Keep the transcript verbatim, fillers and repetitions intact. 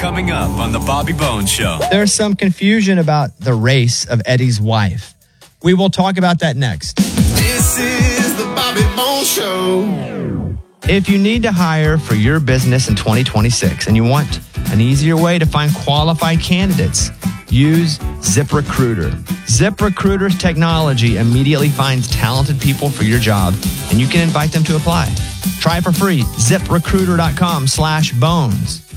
coming up on The Bobby Bones Show. There's some confusion about the race of Eddie's wife. We will talk about that next. This is The Bobby Bones Show. If you need to hire for your business in twenty twenty-six and you want an easier way to find qualified candidates, use ZipRecruiter. ZipRecruiter's technology immediately finds talented people for your job, and you can invite them to apply. Try it for free. ZipRecruiter.com slash bones.